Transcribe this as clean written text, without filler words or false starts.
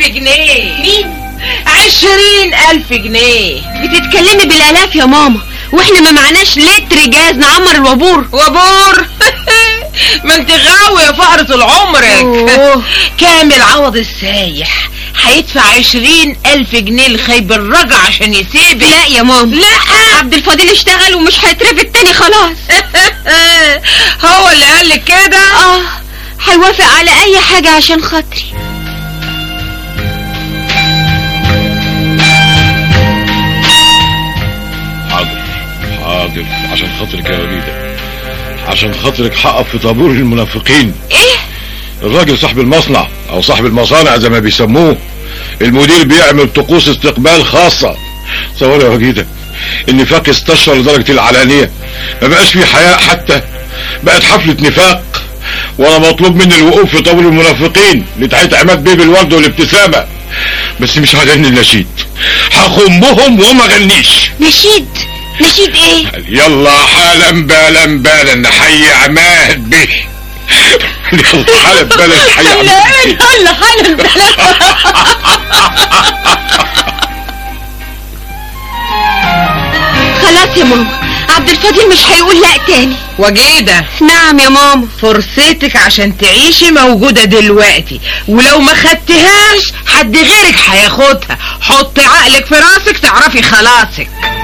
جنيه. مين؟ 20,000 جنيه. بتتكلمي بالالاف يا ماما، واحنا ما معناش لتر جاز نعمر الوابور. وابور؟ ما انت غاوية فقرة طول عمرك. كامل عوض السايح هيدفع 20,000 جنيه لخيب الرجع عشان يسيبك. لا يا ماما، لا، عبد الفضيل اشتغل ومش هيترفد تاني خلاص. هو اللي قالك كده؟ هيوافق على اي حاجة عشان خاطري. حاضر عشان خاطرك يا وليدة، عشان خاطرك هقف في طابور المنافقين. ايه؟ الراجل صاحب المصنع او صاحب المصانع زي ما بيسموه، المدير بيعمل طقوس استقبال خاصة. تصور يا وجيدة النفاق استشر لدرجة العلانية، ما بقاش في حياء حتى، بقت حفلة نفاق. وانا مطلوب مني الوقوف في طابور المنافقين لتحية عماد بيه بالورد والابتسامة. بس مش هغني النشيد، هخمهم وما غنيش. نشيد ايه؟ يلا حالا بالا بالا نحيي عماد بيه. يلا حالا بالا نحيي عماد بيه. يلا حالا بالا. خلاص يا ماما، عبد الفضيل مش هيقول لا تاني. وجيدة. نعم يا ماما. فرصتك عشان تعيشي موجودة دلوقتي، ولو ما خدتهاش حد غيرك هياخدها. حطي عقلك في راسك تعرفي خلاصك.